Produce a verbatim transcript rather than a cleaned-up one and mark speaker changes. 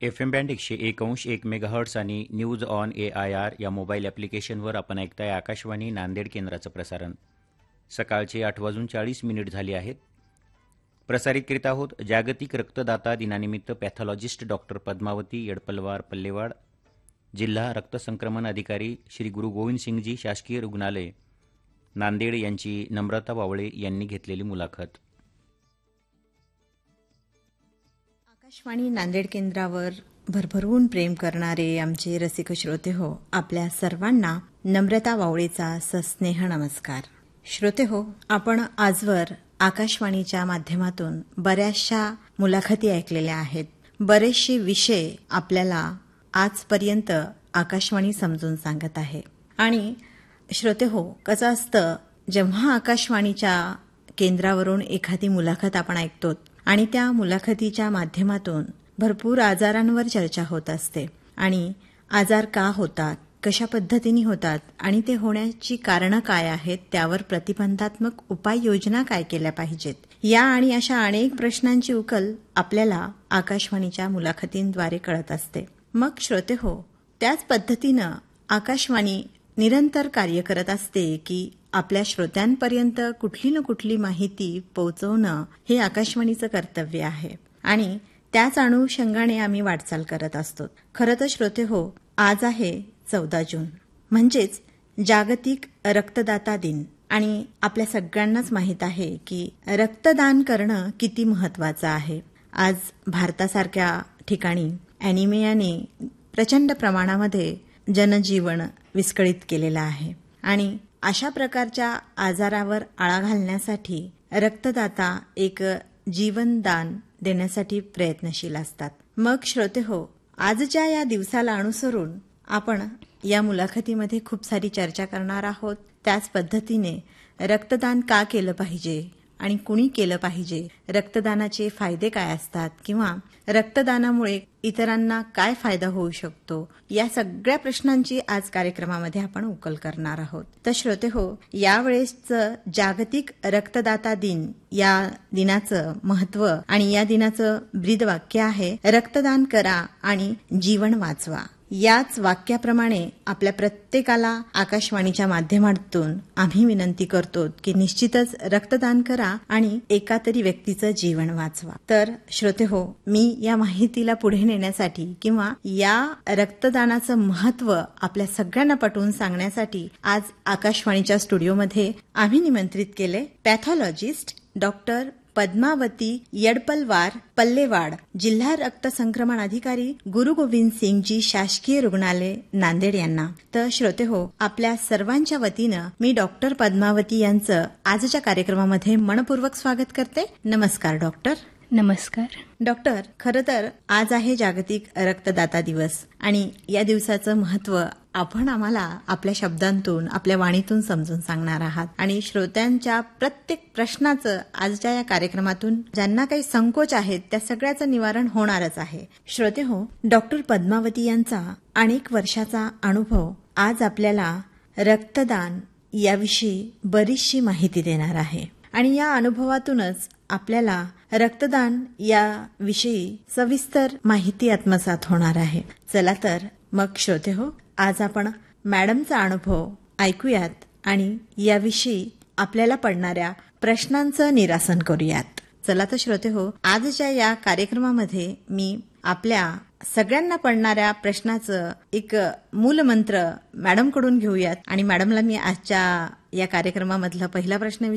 Speaker 1: F M band एकशे एक अंश एक मेगाहर्ट्स आणि news on A I R या मोबाईल ॲप्लिकेशनवर आपण ऐकताय आकाशवाणी नांदेड केंद्राचं प्रसारण. सकाळचे आठ वाजून चाळीस मिनिट झाली आहेत. प्रसारित करीत आहोत जागतिक रक्तदाता दिनानिमित्त पॅथॉलॉजिस्ट डॉक्टर पद्मावती येडपलवार पल्लेवाड, जिल्हा रक्तसंक्रमण अधिकारी श्री गुरु गोविंद सिंगजी शासकीय रुग्णालय नांदेड यांची नम्रता वावळे यांनी घेतलेली मुलाखत.
Speaker 2: आकाशवाणी नांदेड केंद्रावर भरभरून प्रेम करणारे आमचे रसिक श्रोते हो, आपल्या सर्वांना नम्रता वावळेचा सस्नेह नमस्कार. श्रोते हो, आपण आजवर आकाशवाणीच्या माध्यमातून बऱ्याचशा मुलाखती ऐकलेल्या आहेत. बरेचसे विषय आपल्याला आजपर्यंत आकाशवाणी समजून सांगत आहे. आणि श्रोते हो, कसं असतं, जेव्हा आकाशवाणीच्या केंद्रावरून एखादी मुलाखत आपण ऐकतो आणि त्या मुलाखतीच्या माध्यमातून भरपूर आजारांवर चर्चा होत असते आणि आजार का होतात, कशा पद्धतीने होतात आणि ते होण्याची कारणं काय आहेत, त्यावर प्रतिबंधात्मक उपाययोजना काय केल्या पाहिजेत, या आणि अशा अनेक प्रश्नांची उकल आपल्याला आकाशवाणीच्या मुलाखतींद्वारे कळत असते. मग श्रोते हो, त्याच पद्धतीनं आकाशवाणी निरंतर कार्य करत असते की आपल्या श्रोत्यांपर्यंत कुठली न कुठली माहिती पोहोचवणं हे आकाशवाणीचं कर्तव्य आहे आणि त्याच अनुषंगाने आम्ही वाटचाल करत असतो. खरं तर श्रोते हो, आज आहे चौदा जून, म्हणजेच जागतिक रक्तदाता दिन. आणि आपल्या सगळ्यांनाच माहीत आहे की रक्तदान करणं किती महत्वाचं आहे. आज भारतासारख्या ठिकाणी अॅनिमियाने प्रचंड प्रमाणामध्ये जनजीवन विस्कळीत केलेलं आहे आणि अशा प्रकारच्या आजारावर आळा घालण्यासाठी रक्तदाता एक जीवनदान देण्यासाठी प्रयत्नशील असतात. मग श्रोते हो, आजच्या या दिवसाला अनुसरून आपण या मुलाखतीमध्ये खूप सारी चर्चा करणार आहोत. त्याच पद्धतीने रक्तदान का केलं पाहिजे आणि कुणी केलं पाहिजे, रक्तदानाचे फायदे काय असतात किंवा रक्तदानामुळे इतरांना काय फायदा होऊ शकतो, या सगळ्या प्रश्नांची आज कार्यक्रमामध्ये आपण उकल करणार आहोत. तर श्रोते हो, यावेळेसचं जागतिक रक्तदाता दिन या दिनाचं महत्व आणि या दिनाचं ब्रीदवाक्य आहे, रक्तदान करा आणि जीवन वाचवा. याच वाक्याप्रमाणे आपल्या प्रत्येकाला आकाशवाणीच्या माध्यमातून आम्ही विनंती करतो की निश्चितच रक्तदान करा आणि एका तरी व्यक्तीचं जीवन वाचवा. तर श्रोते हो, मी या माहितीला पुढे नेण्यासाठी किंवा या रक्तदानाचं महत्व आपल्या सगळ्यांना पटवून सांगण्यासाठी आज आकाशवाणीच्या स्टुडिओमध्ये आम्ही निमंत्रित केले पॅथॉलॉजिस्ट डॉक्टर पद्मावती येडपलवार पल्लेवाड, जिल्हा रक्त संक्रमण अधिकारी गुरु गोविंद सिंगजी शासकीय रुग्णालय नांदेड यांना. तर श्रोते हो, आपल्या सर्वांच्या वतीनं मी डॉक्टर पद्मावती यांचं आजच्या कार्यक्रमामध्ये मनपूर्वक स्वागत करते. नमस्कार डॉक्टर.
Speaker 3: नमस्कार
Speaker 2: डॉक्टर. खरं तर आज आहे जागतिक रक्तदाता दिवस आणि या दिवसाचं महत्व आपण आम्हाला आपल्या शब्दांतून, आपल्या वाणीतून समजून सांगणार आहात आणि श्रोत्यांच्या प्रत्येक प्रश्नाचं आजच्या या कार्यक्रमातून ज्यांना काही संकोच आहेत त्या सगळ्याचं निवारण होणारच आहे. श्रोते हो, डॉक्टर पद्मावती यांचा अनेक वर्षाचा अनुभव आज आपल्याला रक्तदान याविषयी बरीचशी माहिती देणार आहे आणि या अनुभवातूनच आपल्याला रक्तदान याविषयी सविस्तर माहिती आत्मसात होणार आहे. चला तर मग श्रोते हो, आज आपण मॅडमचा अनुभव ऐकूयात आणि याविषयी आपल्याला पडणाऱ्या प्रश्नांचं निरासन करूयात. चला तर श्रोते हो, आजच्या या कार्यक्रमामध्ये मी आपल्या सगळ्यांना पडणाऱ्या प्रश्नाचं एक मूलमंत्र मॅडमकडून घेऊयात आणि मॅडमला मी आजच्या या कार्यक्रमामधला पहिला प्रश्न